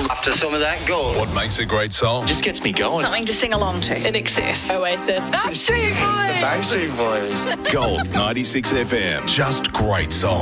After some of that gold. What makes a great song? Just gets me going. Something to sing along to. In Excess. Oasis. Backstreet Boys. Backstreet Boys. Gold 96 FM. Just great songs.